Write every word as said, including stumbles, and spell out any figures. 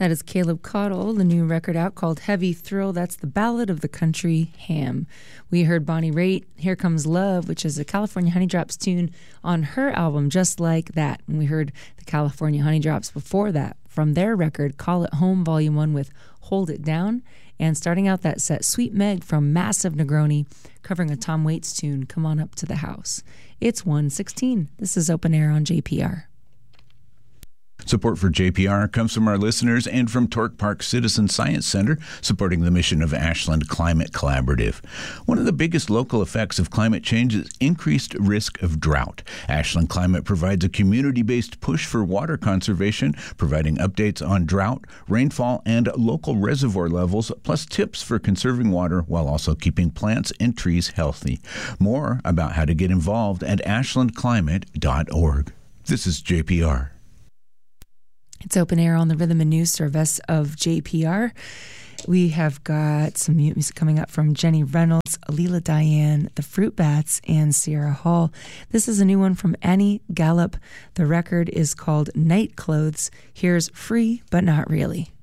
That is Caleb Caudle, the new record out called Heavy Thrill. That's the Ballad of the Country Ham. We heard Bonnie Raitt, Here Comes Love, which is a California Honey Drops tune on her album, Just Like That. And we heard the California Honey Drops before that from their record, Call It Home, Volume one with Hold It Down. And starting out that set, Sweet Meg from Massive Negroni, covering a Tom Waits tune, Come On Up to the House. It's one sixteen. This is Open Air on J P R. Support for J P R comes from our listeners and from Torque Park Citizen Science Center, supporting the mission of Ashland Climate Collaborative. One of the biggest local effects of climate change is increased risk of drought. Ashland Climate provides a community-based push for water conservation, providing updates on drought, rainfall, and local reservoir levels, plus tips for conserving water while also keeping plants and trees healthy. More about how to get involved at ashland climate dot org. This is J P R. It's Open Air on the Rhythm and News Service of J P R. We have got some music coming up from Jenny Reynolds, Alila Diane, The Fruit Bats, and Sierra Hall. This is a new one from Annie Gallup. The record is called Night Clothes. Here's Free But Not Really.